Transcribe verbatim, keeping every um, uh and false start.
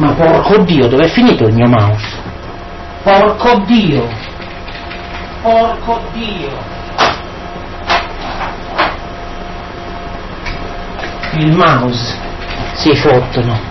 Ma porco Dio, dov'è finito il mio mouse? Porco Dio! Porco Dio! Il mouse! Si fottono!